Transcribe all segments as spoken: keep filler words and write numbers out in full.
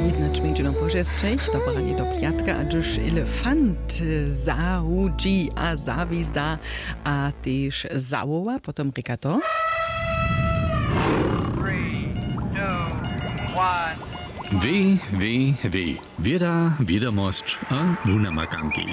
Jedna čmenčina požesčej, štoporanie do piatka, a džuž elefant zahudži a zavízda a tyž zawoła, potom rika to. Weh, weh, weh. Wieda, wiadomość a wunamakanki.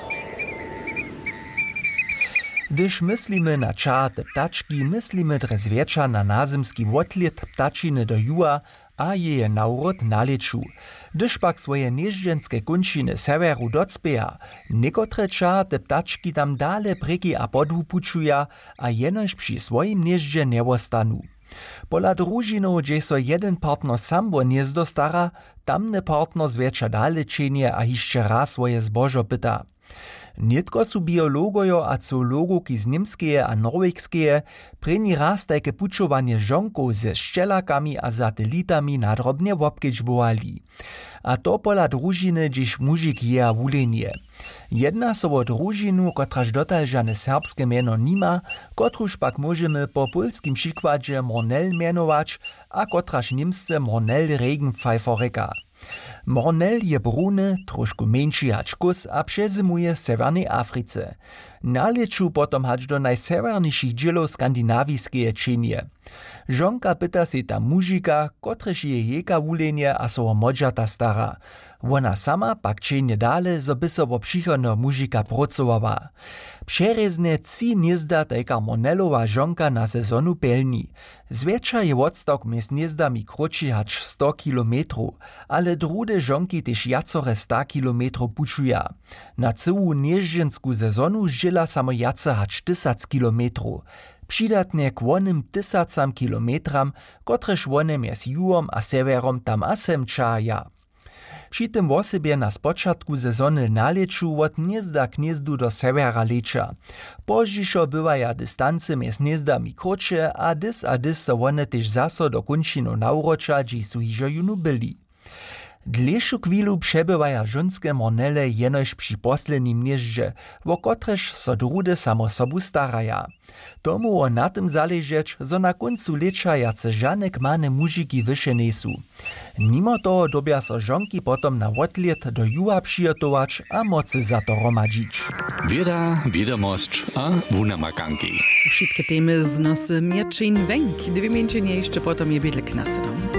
Gdyż myslimy na ča te ptački, myslimy dres wiecza na nazymski wotliet ptačiny do juła, a jeje naurod na leczu. Gdyż pak swoje nieżdżenskie kunčiny severu docpeja, niekotre ča te ptački tam dale preki a podhu pučuja, a jenož przy swoim nieżdże nie ostanu. Pola družinov, gdzie so jeden partner sambo gniezdo stara, tamny partner zwiecza dale čenie a hišće raz swoje zbožo pyta. Nitko su biologojo a zoologoki z Nimskeje a Norwegskeje preni raz tajke pučovanje žonkov ze ščelakami a satelitami nadrobne wobkedźbowali. A to pola družiny, gdzieś mužik je a wulenie. Jedna so o družinu, kotraž dotalžane serbske meno nima, kotruž pak możemy po polskim przykładzie Mornell mianować, a kotraž nimsce Mornell Regenpfeifer reka. Mornell je bruny, trošku mniejszy hač kus a przezimuje w Severnej Afryce. Na leczu potom hač do najseverniejszych dzielów skandinawijskie čenie. Żonka pyta się tam mužika, kotrež je jeka wulenie a so o modžata stara. Ona sama pak čenie dale, zo by so o přichodného mužika pracowała. Przerezne trzy gniezda tajka Mornellowa żonka na sezonu pelni. Zwiecza je odstok mjez gniezdami kroči hač sto kilometrów, ale drude żonki też jacore sto kilometrów pučuja. Na cyłu nieżdżensku sezonu žila samo jace hač tysac kilometrów. Přidatne k onym tysacam kilometram, kotrež one mjez juhom a severom tam asem čaja. Przy tym wosebie na spočatku sezony na leczu od gniezda k gniezdu do severa lecza. Pozdźišo bywaja dystance mjez gniezdami kroče a dys a dys so one tež zaso do kunčinu naurocza, dži su hižo junu byli. Dlejšu chwilu przebywaja żonskie mornele jenož przy poslednim gnieździe, wo kotrež so drude samo sobu staraja. Tomu o na tym zależeć, zo na końcu lecza jace żane kmane mužiki wyše nesu. Mimo toho dobia so żonki potom na wotliet do juha przyjotować a mocy za to romadzić. Wieda, wiadomość a wunamakanki. Wszystkie temy z nas Mierczyn Węk. Dwie mięczenie jeszcze potom je bydlek nasydą.